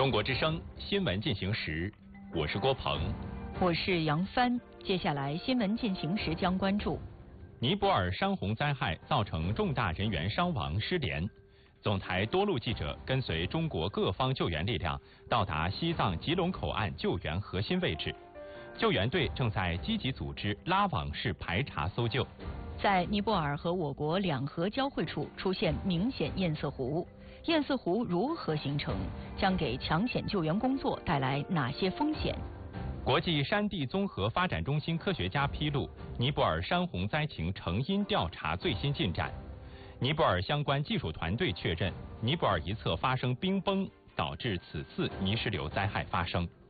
中国之声新闻进行时，我是郭鹏， 我是杨帆。接下来新闻进行时将关注： 尼泊尔山洪灾害造成重大人员伤亡失联，总台多路记者跟随中国各方救援力量到达西藏吉隆口岸救援核心位置，救援队正在积极组织拉网式排查搜救。 在尼泊尔和我国两河交汇处出现明显堰塞湖，堰塞湖如何形成，将给抢险救援工作带来哪些风险？ 国际山地综合发展中心科学家披露尼泊尔山洪灾情成因调查最新进展。尼泊尔相关技术团队确认，尼泊尔一侧发生冰崩，导致此次泥石流灾害发生。